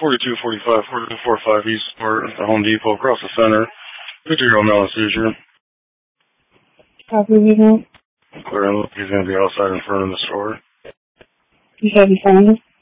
4245, 4245 East Sport, the Home Depot, across the center. 50-year-old male seizure. Copy, Vision. Clear and look, he's going to be outside in front of the store. You said in front of us?